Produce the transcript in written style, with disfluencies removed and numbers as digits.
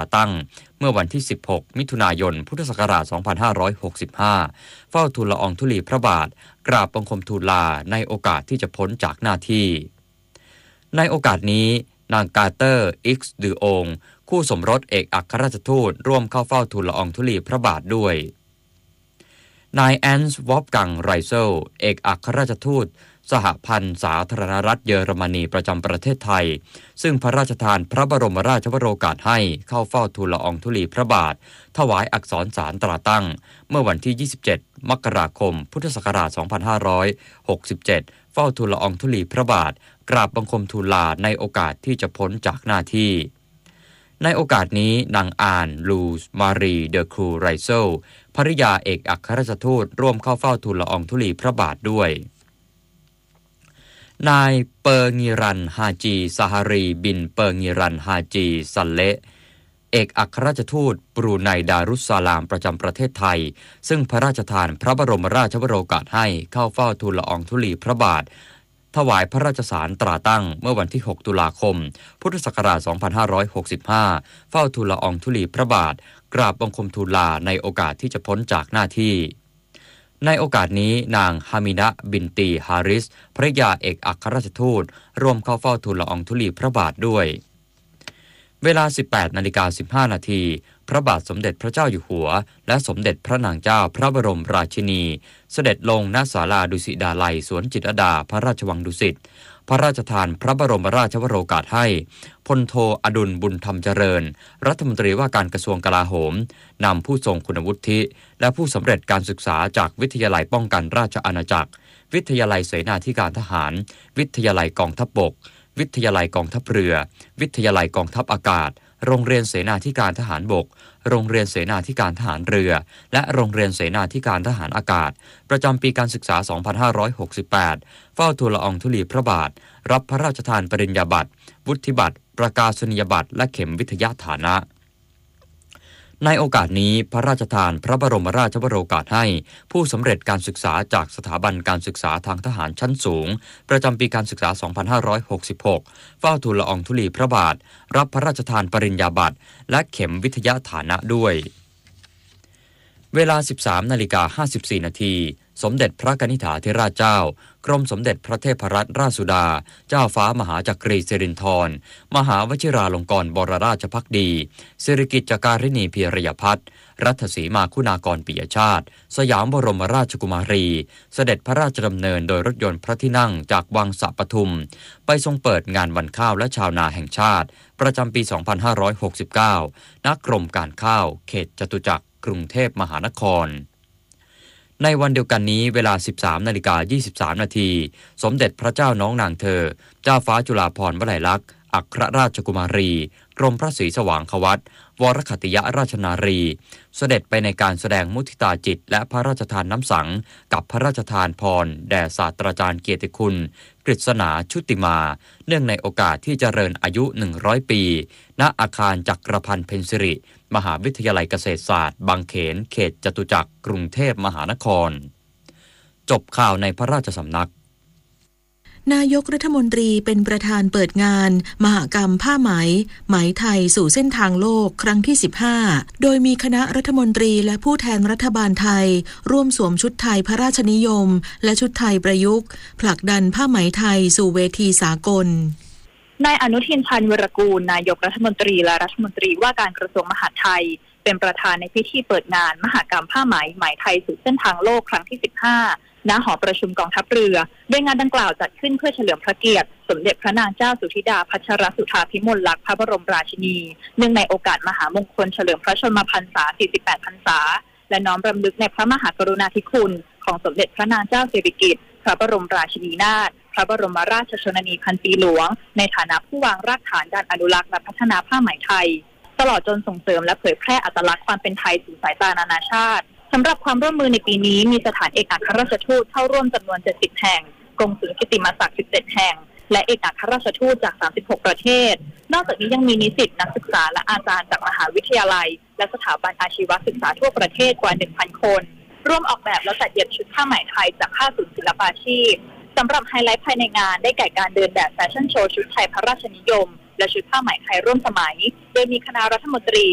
ตั้งเมื่อวันที่16มิถุนายนพุทธศักราช2565เฝ้าทูลละอองธุลีพระบาทกราบบังคมทูลลาในโอกาสที่จะพ้นจากหน้าที่ในโอกาสนี้นางกาเตอร์อิกซ์ดือองคู่สมรสเอกอัครราชทูตร่วมเข้าเฝ้าทูลละอองธุลีพระบาทด้วยนายแอนส์วอฟกังไรเซลเอกอัครราชทูตสหพันธ์สาธารณรัฐเยอรมนีประจำประเทศไทยซึ่งพระราชทานพระบรมราชวโรกาสให้เข้าเฝ้าทูลละอองธุลีพระบาทถวายอักษรสารตราตั้งเมื่อวันที่27มกราคมพุทธศักราช2567เฝ้าทูลละอองธุลีพระบาทกราบบังคมทูลลาในโอกาสที่จะพ้นจากหน้าที่ในโอกาสนี้นางอานลูสมารีเดอครูไรเซลภริยาเอกอัครราชทูตร่วมเข้าเฝ้าทูลละอองธุลีพระบาทด้วยนายเปอร์งิรันฮาจีซาฮารีบินเปอร์งิรันฮาจีซัลเลเอกอัครราชทูตบรูไนดารุสซาลามประจำประเทศไทยซึ่งพระราชทานพระบรมราชวโรกาสให้เข้าเฝ้าทูลละอองธุลีพระบาทถวายพระราชสารตราตั้งเมื่อวันที่6ตุลาคมพุทธศักราช2565เฝ้าทูลละอองธุลีพระบาทกราบบังคมทูลลาในโอกาสที่จะพ้นจากหน้าที่ในโอกาสนี้นางฮามินะบินตีฮาริสภริยาเอกอัครราชทูตร่วมเข้าเฝ้าทูลละอองธุลีพระบาทด้วยเวลา 18:15 นาทีพระบาทสมเด็จพระเจ้าอยู่หัวและสมเด็จพระนางเจ้าพระบรมราชินีเสด็จลงณศาลาดุสิตดาลัยสวนจิตรลดาพระราชวังดุสิตพระราชทานพระบรมราชวโรกาสให้พลโทอดุลบุญธรรมเจริญรัฐมนตรีว่าการกระทรวงกลาโหมนำผู้ทรงคุณวุฒิและผู้สำเร็จการศึกษาจากวิทยาลัยป้องกันราชอาณาจักรวิทยาลัยเสนาธิการทหารวิทยาลัยกองทัพบกวิทยาลัยกองทัพเรือวิทยาลัยกองทัพอากาศโรงเรียนเสนาธิการทหารบกโรงเรียนเสนาธิการทหารเรือและโรงเรียนเสนาธิการทหารอากาศประจำปีการศึกษา 2568 เฝ้าทูลละอองธุลีพระบาทรับพระราชทานปริญญาบัตรวุฒิบัตรประกาศนียบัตรและเข็มวิทยาฐานะในโอกาสนี้พระราชทานพระบรมราชวโรกาสให้ผู้สำเร็จการศึกษาจากสถาบันการศึกษาทางทหารชั้นสูงประจำปีการศึกษา 2566 เฝ้าทูลละอองธุลีพระบาทรับพระราชทานปริญญาบัตรและเข็มวิทยาฐานะด้วยเวลา 13:54 นาทีสมเด็จพระกนิษฐาธิราชเจ้ากรมสมเด็จพระเทพรัตนราชสุดาเจ้าฟ้ามหาจักรีสิรินธรมหาวชิราลงกรณ์บรราชภักดีสิริกิติ์จการิณีพีรยพัฒน์รัตสีมาคุณากรปิยชาติสยามบรมราชกุมารีเสด็จพระราชดำเนินโดยรถยนต์พระที่นั่งจากวังสะปทุมไปทรงเปิดงานวันข้าวและชาวนาแห่งชาติประจำปี 2569 ณ กรมการข้าวเขตจตุจักรกรุงเทพมหานครในวันเดียวกันนี้เวลา 13:23 นาทีสมเด็จพระเจ้าน้องนางเธอเจ้าฟ้าจุฬาภรณ์วลัยลักษณ์อัครราชกุมารีกรมพระศรีสว่างควัตรวรคติยราชนารีเสด็จไปในการแสดงมุทิตาจิตและพระราชทานน้ำสังกับพระราชทานพรแด่ศาสตราจารย์เกียรติคุณกฤษณาชุติมาเนื่องในโอกาสที่เจริญอายุ100 ปีณอาคารจักรพันธ์เพ็ญสิริมหาวิทยาลัยเกษตรศาสตร์บางเขนเขตจตุจักรกรุงเทพมหานครจบข่าวในพระราชสำนักนายกรัฐมนตรีเป็นประธานเปิดงานมหกรรมผ้าไหมไทยสู่เส้นทางโลกครั้งที่ 15โดยมีคณะรัฐมนตรีและผู้แทนรัฐบาลไทยร่วมสวมชุดไทยพระราชนิยมและชุดไทยประยุกต์ผลักดันผ้าไหมไทยสู่เวทีสากลนายอนุทิน ชาญวีรกูลนายกรัฐมนตรีและรัฐมนตรีว่าการกระทรวงมหาดไทยเป็นประธานในพิธีเปิดงานมหกรรมผ้าไหมไทยสู่เส้นทางโลกครั้งที่ 15ณ หอประชุมกองทัพเรือโดยงานดังกล่าวจัดขึ้นเพื่อเฉลิมพระเกียรติสมเด็จพระนางเจ้าสุธิดาพัชรสุธาภิมลลักษณ์พระบรมราชินีเนื่องในโอกาสมหามงคลเฉลิมพระชนมพรรษา 48 พรรษาและน้อมรำลึกในพระมหากรุณาธิคุณของสมเด็จพระนางเจ้าสิริกิติ์พระบรมราชินีนาถพระบรมราชชนนีพันปีหลวงในฐานะผู้วางรากฐานการอนุรักษ์และพัฒนาผ้าไหมไทยตลอดจนส่งเสริมและเผยแพร่อัตลักษณ์ความเป็นไทยสู่สายตานานาชาติสำหรับความร่วมมือในปีนี้มีสถานเอกอัครราชทูตเข้าร่วมจำนวน70แห่งกงสุลกิตติมศักดิ์17แห่งและเอกอัครราชทูตจาก36ประเทศนอกจากนี้ยังมีนิสิตนักศึกษาและอาจารย์จากมหาวิทยาลัยและสถาบันอาชีวศึกษาทั่วประเทศกว่า 1,000 คนร่วมออกแบบและจัดเย็บชุดผ้าไหมไทยจากผ้าสูตรศิลปาชีพสำหรับไฮไลท์ภายในงานได้แก่การเดินแบบแฟชั่นโชว์ชุดไทยพระราชนิยมและชุดผ้าไหมไทยร่วมสมัยโดยมีคณะรัฐมนตรี